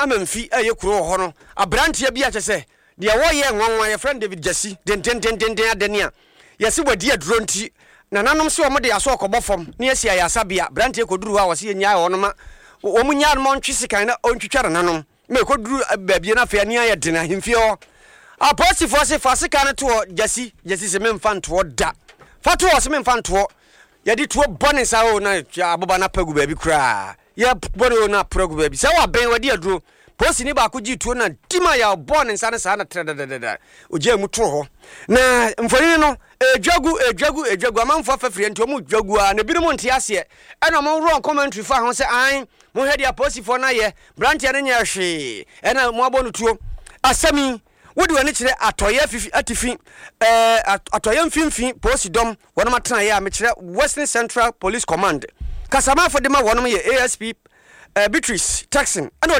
amamfi eye kuro ho no abrantia bi a chese de woye nwanwa your friend David Jesse den adenia yesi wadi aduro nti na nanom se omo de aso okobofom na yesi ayasabia brantia koduru ha wose nya ho no ma omunya no montwe sikan na ontwetware nanom me koduru baabie na fa nia ye de na himfio aposifo se fasika ne to Jesse se memfa nto da fato se memfa nto yedi to bone sa o na aboba na pagu baabi kra ye bone o na pagu baabi se wa ben wadi aduro posi ni ba ko ji tuo na tima ya bone nsa ne sa na trededede oje mu to ho na mfoni no edwagu amanfo afafire nti omu dwagu a na binom nte ase e na mo ro commentary fa ho se an mo hedi aposifo na ye branch ya nya hwe e na mo abonu tuo asami wodi wani kire atoye fifi atifi atoye mfimfi posi dom wono matena ye a me kire Western Central Police Command kasama for dem a wono ye ASP Beatrice Taxon and